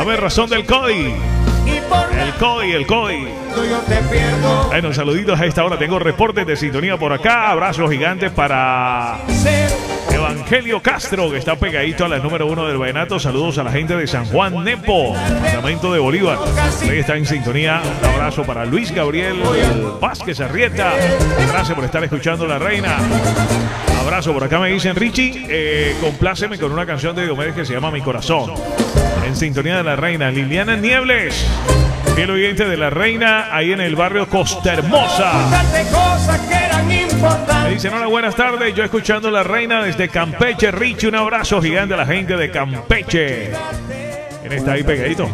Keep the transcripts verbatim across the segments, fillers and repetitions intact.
Dame razón del C O I. El C O I, el C O I. Bueno, saluditos a esta hora. Tengo reportes de sintonía por acá. Abrazos gigantes para Evangelio Castro, que está pegadito a la número uno del vallenato. Saludos a la gente de San Juan Nepo, departamento de Bolívar. Ahí está en sintonía. Un abrazo para Luis Gabriel Vázquez Arrieta. Gracias por estar escuchando La Reina. Abrazo. Por acá me dicen, Richie, eh, compláceme con una canción de Diomedes que se llama Mi Corazón. En sintonía de La Reina. Liliana Niebles, fiel oyente de La Reina, ahí en el barrio Costa Hermosa. Me dicen, hola, buenas tardes. Yo escuchando La Reina desde Campeche. Richie, un abrazo gigante a la gente de Campeche. ¿Quién está ahí pegadito?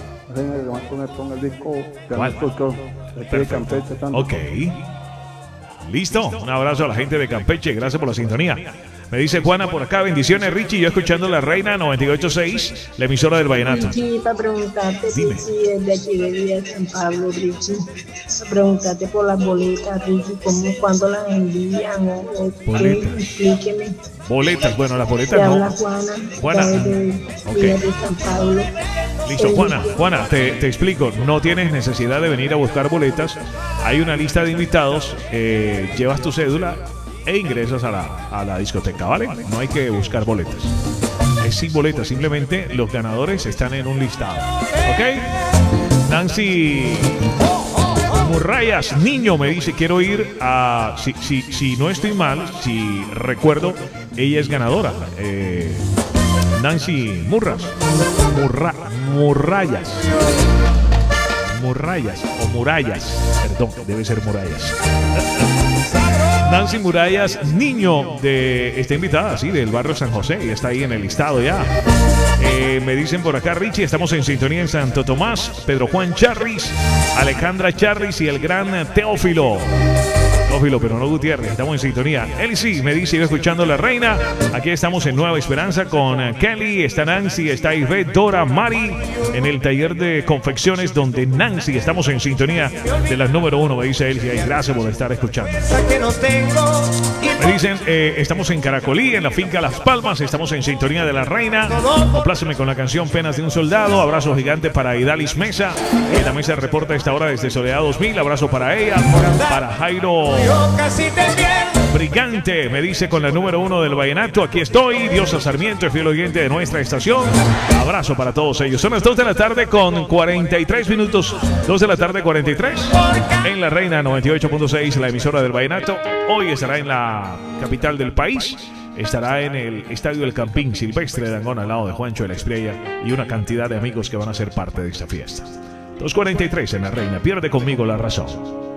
Ok. Listo. Un abrazo a la gente de Campeche. Gracias por la sintonía. Me dice Juana por acá, bendiciones Richie, yo escuchando La Reina noventa y ocho punto seis, la emisora del vallenato. Richie, para preguntarte, Dime. Richie, desde aquí de Villa San Pablo, Richie, para preguntarte por las boletas, Richie, cómo, cuándo las envían, o, o qué, explíqueme. Boletas, bueno, las boletas Te no. habla Juana, Juana, de okay. Villa de San Pablo. Listo, Juana, Juana, te, te explico, no tienes necesidad de venir a buscar boletas, hay una lista de invitados, eh, llevas tu cédula e ingresas a la, a la discoteca, ¿vale? No hay que buscar boletas. Es sin boletas, simplemente los ganadores están en un listado. ¿Ok? Nancy Murrayas, niño, me dice, quiero ir a... Si, si, si no estoy mal, si recuerdo, ella es ganadora. Eh, Nancy Murras. Murra, Murrayas. Murrayas o Murallas. Perdón, debe ser Murallas. Nancy Murallas, niño, de está invitada, sí, del barrio San José, y está ahí en el listado ya. Eh, me dicen por acá, Richie, estamos en sintonía en Santo Tomás. Pedro Juan Charris, Alejandra Charris y el gran Teófilo. Teófilo, pero no Gutiérrez, estamos en sintonía. Él sí, me dice, yo escuchando La Reina. Aquí estamos en Nueva Esperanza con Kelly, está Nancy, está Ivette, Dora, Mari, en el taller de confecciones donde Nancy, estamos en sintonía de las número uno, me dice él, y gracias por estar escuchando. Me dicen, eh, estamos en Caracolí, en la finca Las Palmas, estamos en sintonía de La Reina. Compláceme con la canción Penas de un Soldado. Abrazo gigante para Idalis Mesa, que también se reporta a esta hora desde Soledad dos mil. Abrazo para ella, para Jairo Brigante, me dice, con la número uno del vallenato. Aquí estoy, Diosa Sarmiento, fiel oyente de nuestra estación. Abrazo para todos ellos. Son las dos de la tarde con cuarenta y tres minutos. dos de la tarde cuarenta y tres. En La Reina noventa y ocho punto seis, la emisora del vallenato. Hoy estará en la capital del país. Estará en el Estadio del Campín Silvestre de Angón, al lado de Juancho de la Estrella, y una cantidad de amigos que van a ser parte de esta fiesta. dos cuarenta y tres en La Reina. Pierde conmigo la razón.